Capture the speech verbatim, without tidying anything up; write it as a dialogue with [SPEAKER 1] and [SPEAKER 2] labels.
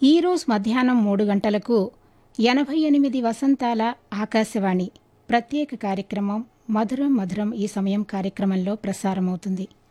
[SPEAKER 1] ఈరోజు మధ్యాహ్నం మూడు గంటలకు ఎనభై ఎనిమిది వసంతాల ఆకాశవాణి ప్రత్యేక కార్యక్రమం మధురం మధురం ఈ సమయం కార్యక్రమంలో ప్రసారమవుతుంది.